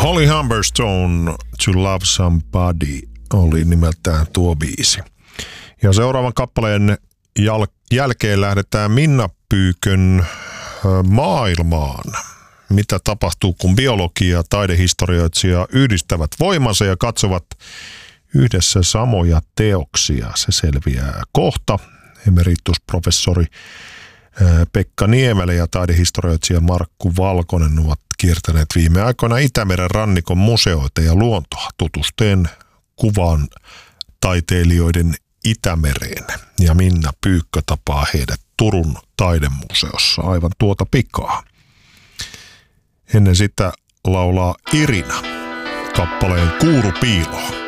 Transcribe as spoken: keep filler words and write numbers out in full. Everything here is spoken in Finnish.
Holly Humberstone, To Love Somebody oli nimeltään tuo biisi. Ja seuraavan kappaleen jal- jälkeen lähdetään Minna Pyykön maailmaan. Mitä tapahtuu, kun biologia ja taidehistorioitsija yhdistävät voimansa ja katsovat yhdessä samoja teoksia. Se selviää kohta. Emeritusprofessori Pekka Niemelä ja taidehistorioitsija Markku Valkonen ovat kiertäneet viime aikoina Itämeren rannikon museoita ja luontoa tutustuen kuvan taiteilijoiden Itämereen. Ja Minna Pyykkö tapaa heidät Turun taidemuseossa aivan tuota pikaa. Ennen sitä laulaa Irina kappaleen Kuurupiiloa.